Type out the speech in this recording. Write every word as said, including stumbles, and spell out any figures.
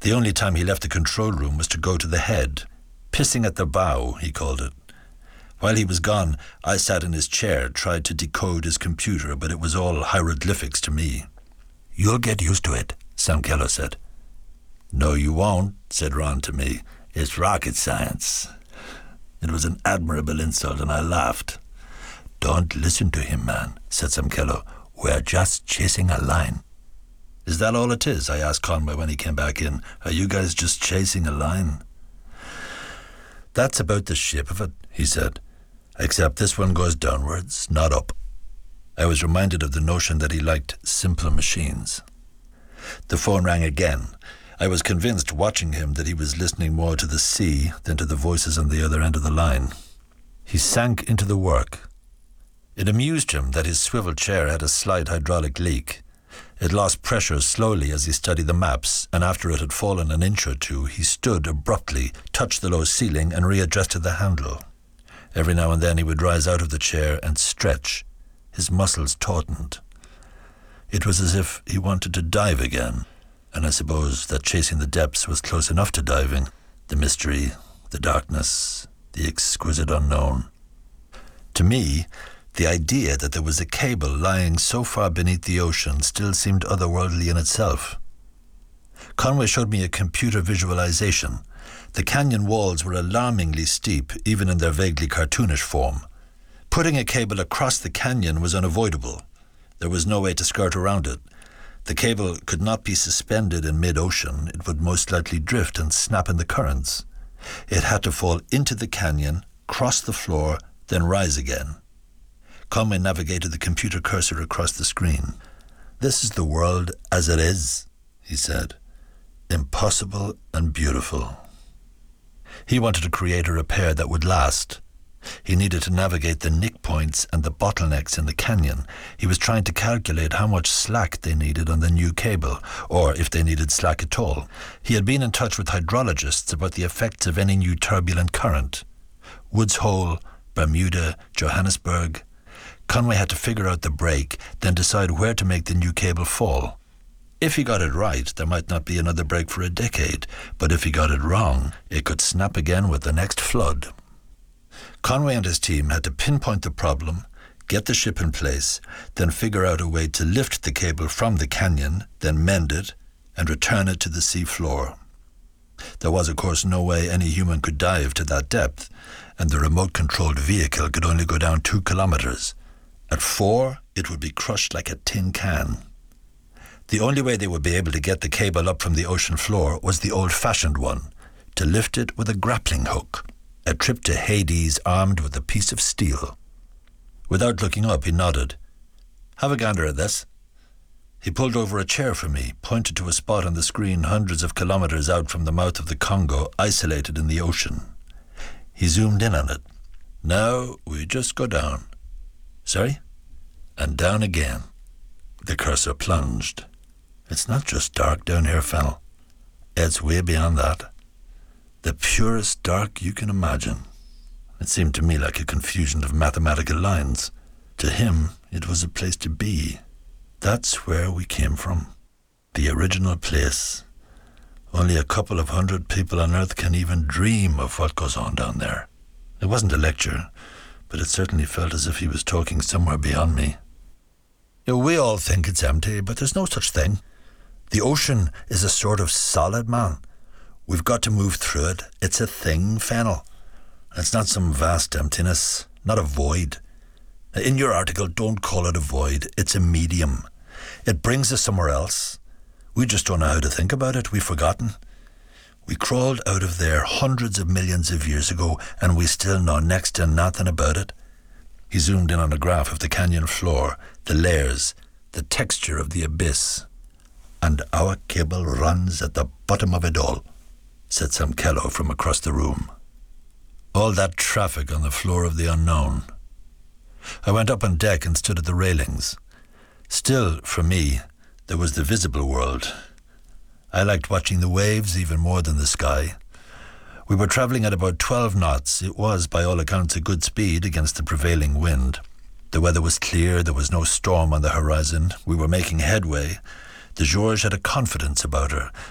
The only time he left the control room was to go to the head. Pissing at the bow, he called it. While he was gone, I sat in his chair, tried to decode his computer, but it was all hieroglyphics to me. "You'll get used to it," Samkello said. "No, you won't," said Ron to me. "It's rocket science." It was an admirable insult, and I laughed. "Don't listen to him, man," said Samkello. "We're just chasing a line." "Is that all it is?" I asked Conway when he came back in. "Are you guys just chasing a line?" "That's about the shape of it," he said. "Except this one goes downwards, not up." I was reminded of the notion that he liked simple machines. The phone rang again. I was convinced, watching him, that he was listening more to the sea than to the voices on the other end of the line. He sank into the work. It amused him that his swivel chair had a slight hydraulic leak. It lost pressure slowly as he studied the maps, and after it had fallen an inch or two, he stood abruptly, touched the low ceiling, and readjusted the handle. Every now and then he would rise out of the chair and stretch. His muscles tautened. It was as if he wanted to dive again, and I suppose that chasing the depths was close enough to diving. The mystery, the darkness, the exquisite unknown. To me, the idea that there was a cable lying so far beneath the ocean still seemed otherworldly in itself. Conway showed me a computer visualization. The canyon walls were alarmingly steep, even in their vaguely cartoonish form. Putting a cable across the canyon was unavoidable. There was no way to skirt around it. The cable could not be suspended in mid-ocean. It would most likely drift and snap in the currents. It had to fall into the canyon, cross the floor, then rise again. Conway navigated the computer cursor across the screen. "This is the world as it is," he said. "Impossible and beautiful." He wanted to create a repair that would last. He needed to navigate the nick points and the bottlenecks in the canyon. He was trying to calculate how much slack they needed on the new cable, or if they needed slack at all. He had been in touch with hydrologists about the effects of any new turbulent current. Woods Hole, Bermuda, Johannesburg. Conway had to figure out the break, then decide where to make the new cable fall. If he got it right, there might not be another break for a decade, but if he got it wrong, it could snap again with the next flood. Conway and his team had to pinpoint the problem, get the ship in place, then figure out a way to lift the cable from the canyon, then mend it, and return it to the sea floor. There was, of course, no way any human could dive to that depth, and the remote-controlled vehicle could only go down two kilometers. At four, it would be crushed like a tin can. The only way they would be able to get the cable up from the ocean floor was the old-fashioned one, to lift it with a grappling hook. A trip to Hades armed with a piece of steel. Without looking up, he nodded. "Have a gander at this." He pulled over a chair for me, pointed to a spot on the screen hundreds of kilometers out from the mouth of the Congo, isolated in the ocean. He zoomed in on it. "Now we just go down." "Sorry?" "And down again." The cursor plunged. "It's not just dark down here, Fennel. It's way beyond that. The purest dark you can imagine." It seemed to me like a confusion of mathematical lines. To him, it was a place to be. That's where we came from. The original place. Only a couple of hundred people on Earth can even dream of what goes on down there. It wasn't a lecture, but it certainly felt as if he was talking somewhere beyond me. You know, we all think it's empty, but there's no such thing. The ocean is a sort of solid, man. We've got to move through it. It's a thing, Fennel. It's not some vast emptiness, not a void. In your article, don't call it a void. It's a medium. It brings us somewhere else. We just don't know how to think about it. We've forgotten. We crawled out of there hundreds of millions of years ago, and we still know next to nothing about it. He zoomed in on a graph of the canyon floor, the layers, the texture of the abyss. "And our cable runs at the bottom of it all," said Samkello from across the room. All that traffic on the floor of the unknown. I went up on deck and stood at the railings. Still, for me, there was the visible world. I liked watching the waves even more than the sky. We were traveling at about twelve knots. It was, by all accounts, a good speed against the prevailing wind. The weather was clear. There was no storm on the horizon. We were making headway. The Georges had a confidence about her.